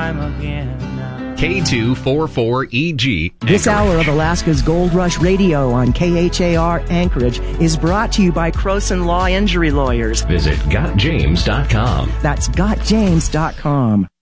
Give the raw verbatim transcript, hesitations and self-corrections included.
time again now. K two forty-four E G. This hour of Alaska's Gold Rush Radio on K H A R Anchorage is brought to you by Croson Law Injury Lawyers. Visit got james dot com. That's got james dot com.